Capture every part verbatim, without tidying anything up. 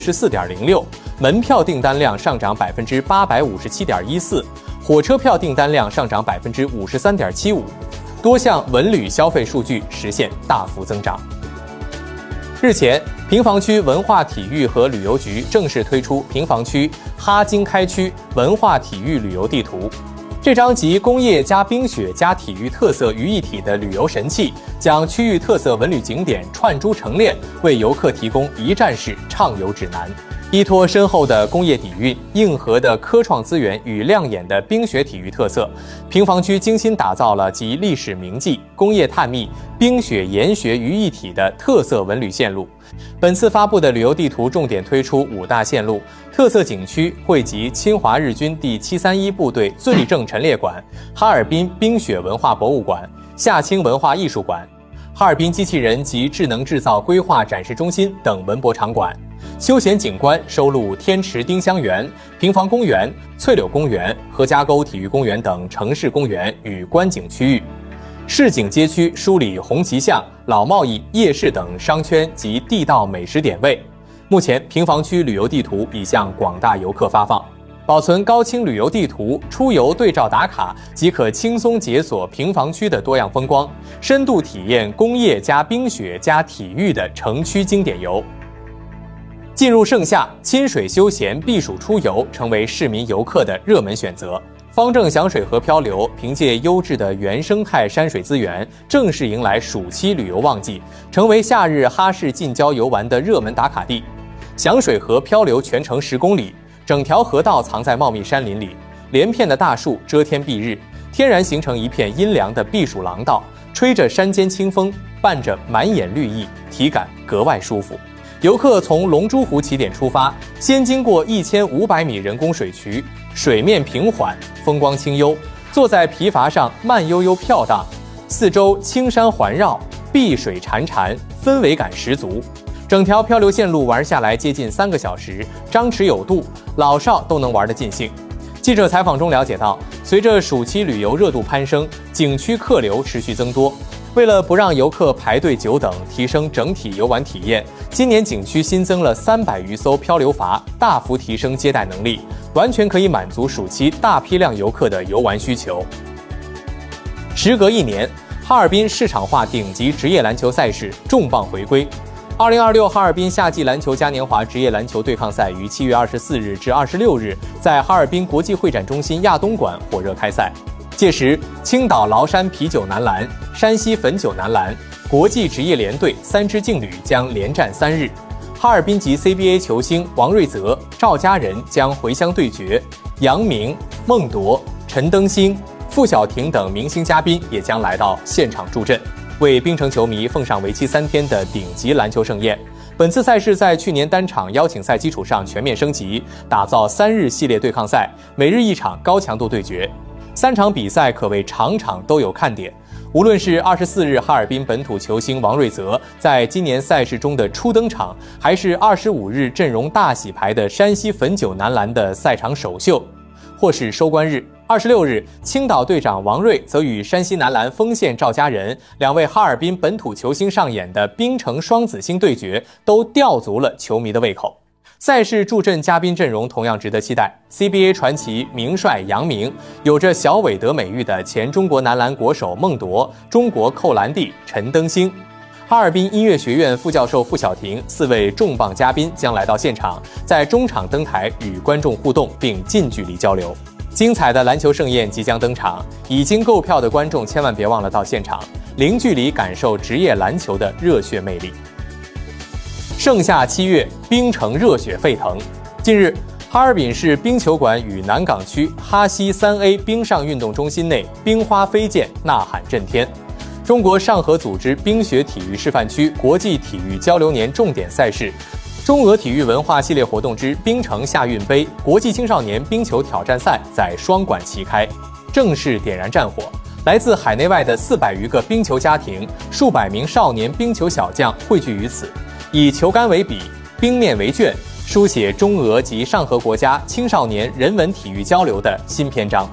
十四点零六，门票订单量上涨百分之八百五十七点一四，火车票订单量上涨百分之五十三点七五，多项文旅消费数据实现大幅增长。日前，平房区文化体育和旅游局正式推出平房区哈经开区文化体育旅游地图。这张集工业加冰雪加体育特色于一体的旅游神器，将区域特色文旅景点串珠成链，为游客提供一站式畅游指南。依托深厚的工业底蕴、硬核的科创资源与亮眼的冰雪体育特色，平房区精心打造了集历史铭记、工业探秘、冰雪研学于一体的特色文旅线路。本次发布的旅游地图重点推出五大线路，特色景区汇集侵华日军第七三一部队罪证陈列馆、哈尔滨冰雪文化博物馆、夏青文化艺术馆、哈尔滨机器人及智能制造规划展示中心等文博场馆。休闲景观收录天池丁香园、平房公园、翠柳公园、何家沟体育公园等城市公园与观景区域。市井街区梳理红旗巷、老贸易、夜市等商圈及地道美食点位。目前，平房区旅游地图已向广大游客发放。保存高清旅游地图，出游对照打卡，即可轻松解锁平房区的多样风光，深度体验工业加冰雪加体育的城区经典游。进入盛夏，亲水休闲、避暑出游成为市民游客的热门选择。方正响水河漂流凭借优质的原生态山水资源，正式迎来暑期旅游旺季，成为夏日哈市近郊游玩的热门打卡地。响水河漂流全程十公里，整条河道藏在茂密山林里，连片的大树遮天蔽日，天然形成一片阴凉的避暑廊道，吹着山间清风，伴着满眼绿意，体感格外舒服。游客从龙珠湖起点出发，先经过一千五百米人工水渠，水面平缓，风光清幽，坐在皮筏上慢悠悠飘荡，四周青山环绕，碧水潺潺，氛围感十足。整条漂流线路玩下来接近三个小时，张弛有度，老少都能玩得尽兴。记者采访中了解到，随着暑期旅游热度攀升，景区客流持续增多。为了不让游客排队久等，提升整体游玩体验，今年景区新增了三百余艘漂流筏，大幅提升接待能力，完全可以满足暑期大批量游客的游玩需求。时隔一年，哈尔滨市场化顶级职业篮球赛事重磅回归。二零二六哈尔滨夏季篮球嘉年华职业篮球对抗赛于七月二十四日至二十六日在哈尔滨国际会展中心亚东馆火热开赛。届时，青岛崂山啤酒男篮、山西汾酒男篮、国际职业联队三支劲旅将连战三日。哈尔滨籍 C B A 球星王瑞泽、赵家仁将回乡对决，杨明、孟铎、陈登星、傅晓婷等明星嘉宾也将来到现场助阵，为冰城球迷奉上为期三天的顶级篮球盛宴。本次赛事在去年单场邀请赛基础上全面升级，打造三日系列对抗赛，每日一场高强度对决。三场比赛可谓场场都有看点，无论是二十四日哈尔滨本土球星王瑞泽在今年赛事中的初登场，还是二十五日阵容大洗牌的山西汾酒男篮的赛场首秀，或是收官日，二十六日青岛队长王瑞则与山西男篮锋线赵家仁两位哈尔滨本土球星上演的冰城双子星对决，都吊足了球迷的胃口。赛事助阵嘉宾阵容同样值得期待 ，C B A 传奇名帅杨明，有着小韦德美誉的前中国男篮国手孟铎，中国扣篮帝陈登星，哈尔滨音乐学院副教授傅晓婷四位重磅嘉宾将来到现场，在中场登台与观众互动并近距离交流。精彩的篮球盛宴即将登场，已经购票的观众千万别忘了到现场，零距离感受职业篮球的热血魅力。盛夏七月，冰城热血沸腾。近日，哈尔滨市冰球馆与南岗区哈西三 A 冰上运动中心内冰花飞溅，呐喊震天。中国上合组织冰雪体育示范区国际体育交流年重点赛事中俄体育文化系列活动之冰城夏运杯国际青少年冰球挑战赛在双馆齐开，正式点燃战火。来自海内外的四百余个冰球家庭，数百名少年冰球小将汇聚于此，以球杆为笔，冰面为卷，书写中俄及上合国家青少年人文体育交流的新篇章。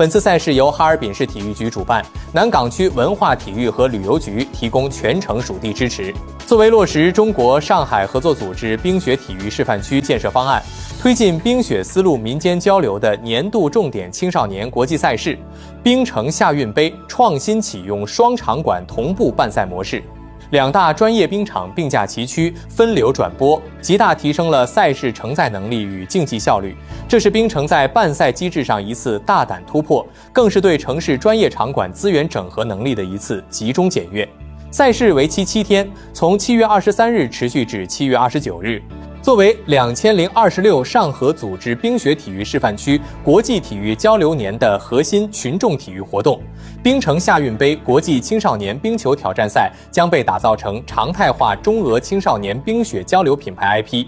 本次赛事由哈尔滨市体育局主办，南岗区文化体育和旅游局提供全程属地支持。作为落实中国上海合作组织冰雪体育示范区建设方案，推进冰雪丝路民间交流的年度重点青少年国际赛事——冰城夏运杯创新启用双场馆同步办赛模式。两大专业冰场并驾齐驱，分流转播，极大提升了赛事承载能力与竞技效率。这是冰城在办赛机制上一次大胆突破，更是对城市专业场馆资源整合能力的一次集中检阅。赛事为期七天，从七月二十三日持续至七月二十九日。作为两千零二十六上合组织冰雪体育示范区国际体育交流年的核心群众体育活动，冰城夏运杯国际青少年冰球挑战赛将被打造成常态化中俄青少年冰雪交流品牌 I P。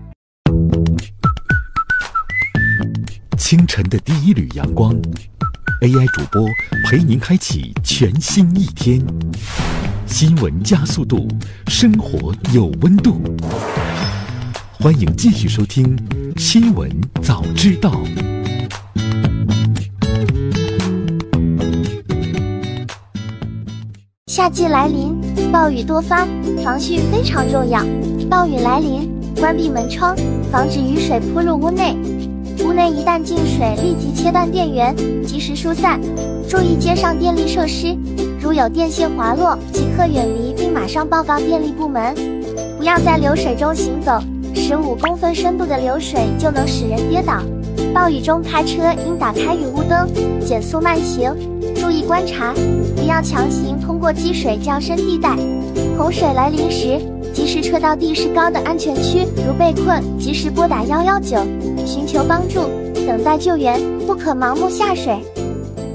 清晨的第一缕阳光， A I 主播陪您开启全新一天。新闻加速度，生活有温度。欢迎继续收听《新闻早知道》。 夏季来临，暴雨多发，防汛非常重要。暴雨来临，关闭门窗，防止雨水扑入屋内。屋内一旦进水，立即切断电源，及时疏散。注意街上电力设施，如有电线滑落，即刻远离并马上报告电力部门。不要在流水中行走。十五公分深度的流水就能使人跌倒。暴雨中开车应打开雨雾灯，减速慢行，注意观察，不要强行通过积水较深地带。洪水来临时，及时撤到地势高的安全区，如被困，及时拨打一一九，寻求帮助，等待救援，不可盲目下水。